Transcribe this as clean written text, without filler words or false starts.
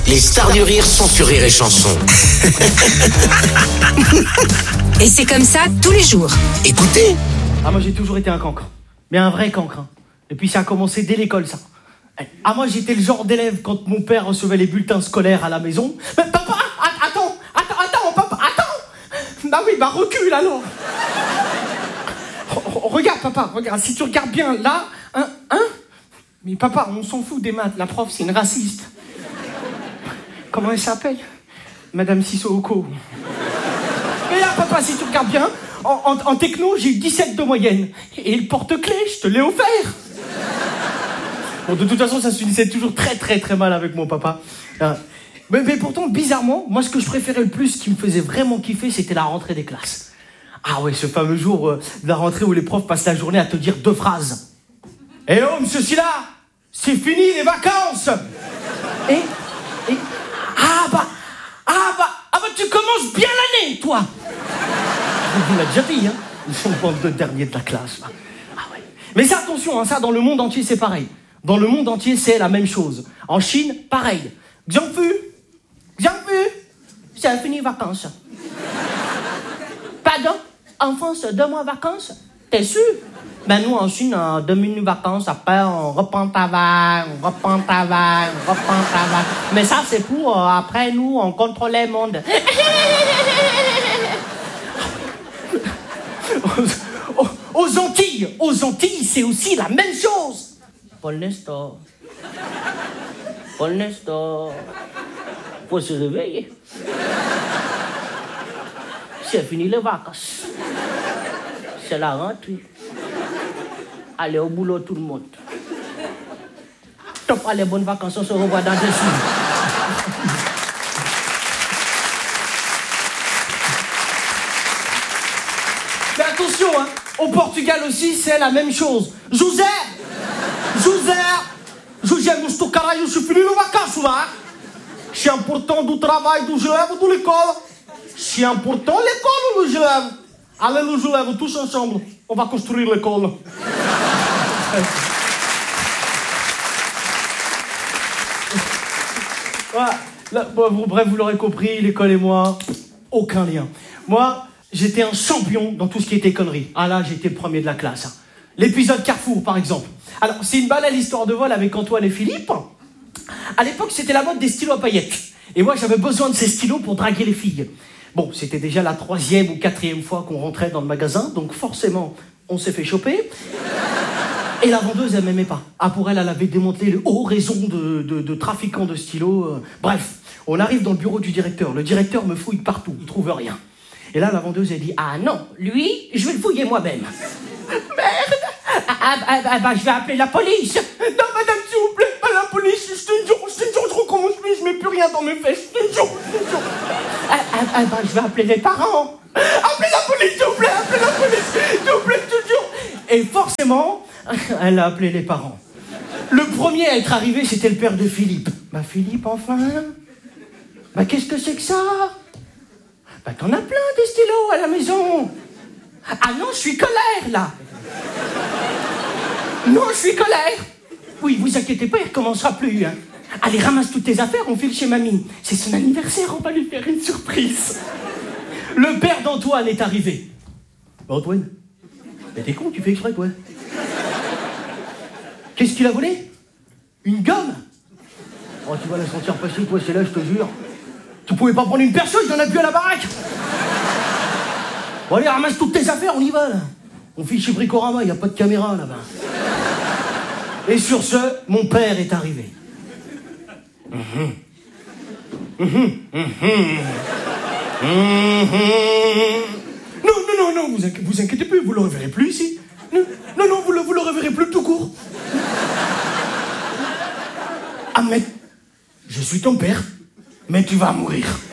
Les stars du rire sont sur Rire et Chanson. Et c'est comme ça tous les jours. Écoutez. Ah, moi j'ai toujours été un cancre. Mais un vrai cancre. Depuis ça a commencé dès l'école, ça. Ah, moi j'étais le genre d'élève quand mon père recevait les bulletins scolaires à la maison. Mais papa, attends, papa, attends. Bah oui, bah recule alors. Regarde, papa, regarde. Si tu regardes bien là, hein. Mais papa, on s'en fout des maths. La prof, c'est une raciste. Comment elle s'appelle? Madame Sissoko. Mais là, papa, si tu regardes bien, en techno, j'ai eu 17 de moyenne. Et le porte-clés, je te l'ai offert. Bon, de toute façon, ça se finissait toujours très mal avec mon papa. Mais pourtant, bizarrement, moi, ce que je préférais le plus, ce qui me faisait vraiment kiffer, c'était la rentrée des classes. Ah ouais, ce fameux jour de la rentrée où les profs passent la journée à te dire 2 phrases. Eh oh, monsieur Silla, c'est fini les vacances. Et tu commences bien l'année, toi. On l'a déjà dit, hein. Ils sont pas de derniers de la classe. Là. Ah ouais. Mais ça, attention, hein, ça, dans le monde entier, c'est pareil. Dans le monde entier, c'est la même chose. En Chine, pareil. Xiangfu, c'est fini les vacances. Pardon? En France, 2 mois de vacances? T'es sûr? Ben nous, en Chine, 2 minutes de vacances, après, on reprend le travail. Mais ça, c'est pour, après, nous, on contrôle le monde. Aux Antilles, c'est aussi la même chose. Pour l'instant. Faut se réveiller. C'est fini les vacances. C'est la rentrée. Allez au boulot tout le monde. Top, allez, bonnes vacances, on se revoit dans 2 semaines. Mais attention, hein, au Portugal aussi, c'est la même chose. José, estou caralho, je suis fini les vacances, là. C'est important du travail do élèves ou de l'école. C'est important l'école ou les élèves. Allez, les élèves, tous ensemble, on va construire l'école. Voilà. Là, bon, bref, vous l'aurez compris, l'école et moi, aucun lien. Moi, j'étais un champion dans tout ce qui était conneries. Ah là, j'étais le premier de la classe. Hein. L'épisode Carrefour, par exemple. Alors, c'est une banale histoire de vol avec Antoine et Philippe. À l'époque, c'était la mode des stylos à paillettes. Et moi, j'avais besoin de ces stylos pour draguer les filles. Bon, c'était déjà la 3e ou 4e fois qu'on rentrait dans le magasin, donc forcément, on s'est fait choper. Et la vendeuse, elle m'aimait pas. Ah, pour elle, elle avait démantelé le haut réseau de trafiquants de stylos. Bref, on arrive dans le bureau du directeur. Le directeur me fouille partout, il trouve rien. Et là, la vendeuse, elle dit, ah non, lui, je vais le fouiller moi-même. Merde. Je vais appeler la police. Non, madame, s'il vous plaît, pas la police. Je te jure, je recommence plus, je mets plus rien dans mes fesses. Je te jure. Je vais appeler les parents. Appelez la police, s'il vous plaît, appelez la police. S'il vous plaît, je te jure. Et forcément, elle a appelé les parents. Le premier à être arrivé, c'était le père de Philippe. Bah, Philippe, enfin. Bah, qu'est-ce que c'est que ça? Bah, t'en as plein des stylos à la maison. Ah non, je suis colère, là. Non, je suis colère. Oui, vous inquiétez pas, il recommencera plus. Hein. Allez, ramasse toutes tes affaires, on file chez mamie. C'est son anniversaire, on va lui faire une surprise. Le père d'Antoine est arrivé. Bah, Antoine, t'es con, tu fais exprès, toi. Qu'est-ce qu'il a volé? Une gomme? Oh, tu vas la sentir passer, toi, c'est là, je te jure. Tu pouvais pas prendre une perceuse, il y en a plus à la baraque. Bon, allez, ramasse toutes tes affaires, on y va, là. On file chez Bricorama, il n'y a pas de caméra, là-bas. Et sur ce, mon père est arrivé. Non, vous inquiétez plus, vous le reverrez plus ici. Non, vous le reverrez plus tout court. Ah, mais je suis ton père, mais tu vas mourir.